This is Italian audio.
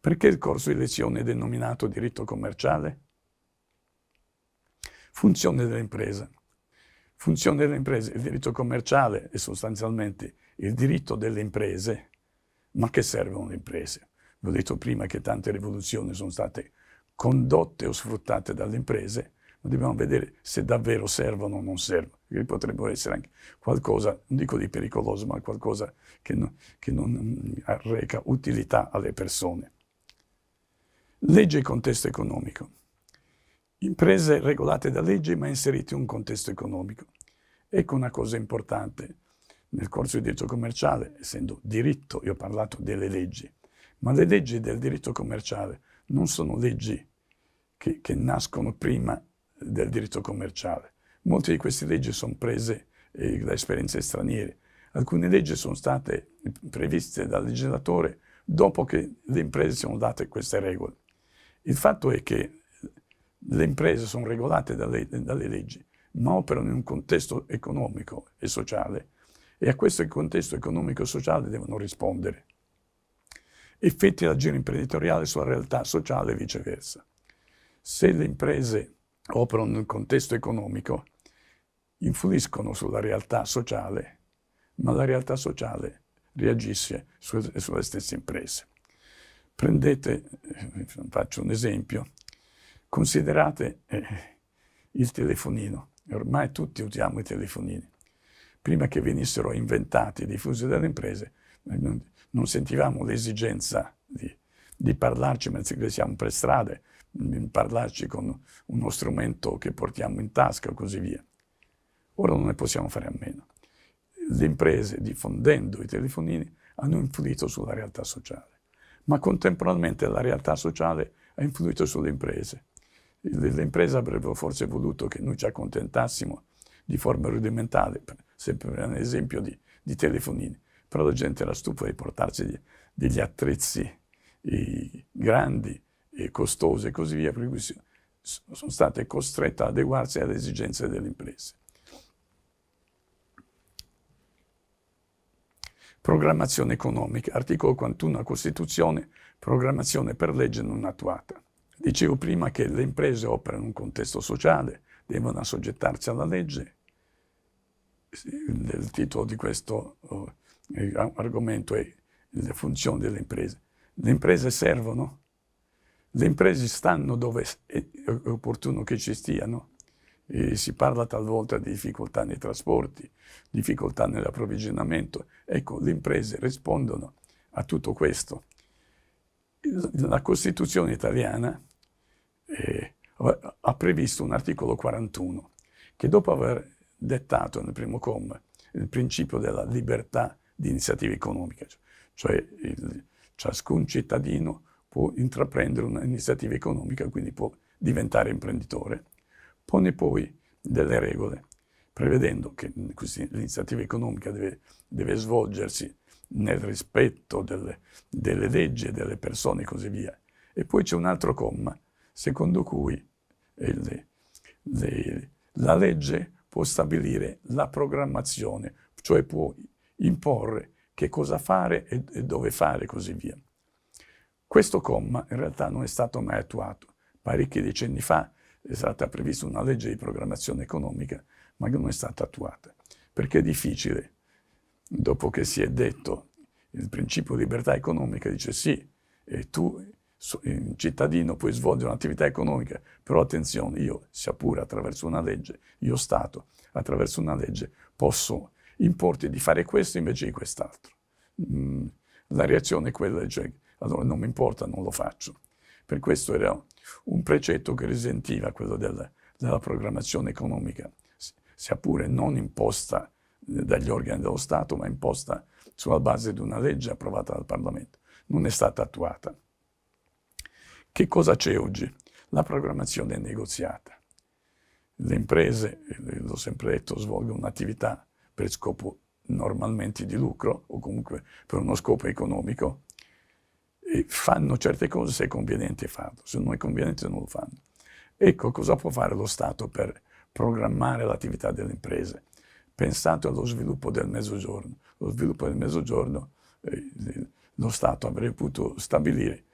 Perché il corso di lezione è denominato diritto commerciale? Funzione dell'impresa. Funzione delle imprese. Il diritto commerciale è sostanzialmente il diritto delle imprese. Ma che servono le imprese? Vi ho detto prima che tante rivoluzioni sono state condotte o sfruttate dalle imprese, ma dobbiamo vedere se davvero servono o non servono, perché potrebbero essere anche qualcosa, non dico di pericoloso, ma qualcosa che non arreca utilità alle persone. Legge e contesto economico. Imprese regolate da leggi ma inserite in un contesto economico. Ecco una cosa importante. Nel corso di diritto commerciale, essendo diritto, io ho parlato delle leggi, ma le leggi del diritto commerciale non sono leggi che nascono prima del diritto commerciale. Molte di queste leggi sono prese da esperienze straniere. Alcune leggi sono state previste dal legislatore dopo che le imprese siano date queste regole. Il fatto è che le imprese sono regolate dalle leggi, ma operano in un contesto economico e sociale, e a questo contesto economico e sociale devono rispondere. Effetti dell'agire imprenditoriale sulla realtà sociale e viceversa. Se le imprese operano nel contesto economico, influiscono sulla realtà sociale, ma la realtà sociale reagisce sulle stesse imprese. Prendete, faccio un esempio, considerate il telefonino. Ormai tutti usiamo i telefonini. Prima che venissero inventati e diffusi dalle imprese, non sentivamo l'esigenza di parlarci mentre siamo per strada, parlarci con uno strumento che portiamo in tasca e così via. Ora non ne possiamo fare a meno. Le imprese, diffondendo i telefonini, hanno influito sulla realtà sociale, ma contemporaneamente la realtà sociale ha influito sulle imprese. Le imprese avrebbero forse voluto che noi ci accontentassimo di forma rudimentale, sempre per un esempio di telefonini, però la gente era stufa di portarsi degli attrezzi grandi e costosi e così via, per cui sono state costrette ad adeguarsi alle esigenze delle imprese. Programmazione economica, articolo 41 della Costituzione, programmazione per legge non attuata. Dicevo prima che le imprese operano in un contesto sociale, devono assoggettarsi alla legge. Il titolo di questo argomento è le funzioni delle imprese. Le imprese servono? Le imprese stanno dove è opportuno che ci stiano? E si parla talvolta di difficoltà nei trasporti, difficoltà nell'approvvigionamento. Ecco, le imprese rispondono a tutto questo. La Costituzione italiana ha previsto un articolo 41 che dopo aver dettato nel primo comma il principio della libertà di iniziativa economica, cioè ciascun cittadino può intraprendere un'iniziativa economica, quindi può diventare imprenditore, pone poi delle regole, prevedendo che l'iniziativa economica deve svolgersi nel rispetto delle leggi e delle persone e così via. E poi c'è un altro comma, secondo cui la legge può stabilire la programmazione, cioè può imporre che cosa fare e dove fare e così via. Questo comma in realtà non è stato mai attuato. Parecchi decenni fa è stata prevista una legge di programmazione economica, ma che non è stata attuata, perché è difficile, dopo che si è detto il principio di libertà economica, dice sì, e tu cittadino puoi svolgere un'attività economica, però attenzione, io, sia pure attraverso una legge, io Stato, attraverso una legge, posso importi di fare questo invece di quest'altro. La reazione è quella, cioè, allora non mi importa, non lo faccio. Per questo era un precetto che risentiva quello della programmazione economica, sia pure non imposta dagli organi dello Stato, ma imposta sulla base di una legge approvata dal Parlamento. Non è stata attuata. Che cosa c'è oggi? La programmazione negoziata. Le imprese, l'ho sempre detto, svolgono un'attività per scopo normalmente di lucro o comunque per uno scopo economico e fanno certe cose se è conveniente farlo, se non è conveniente non lo fanno. Ecco cosa può fare lo Stato per programmare l'attività delle imprese. Pensate allo sviluppo del Mezzogiorno. Lo sviluppo del Mezzogiorno lo Stato avrebbe potuto stabilire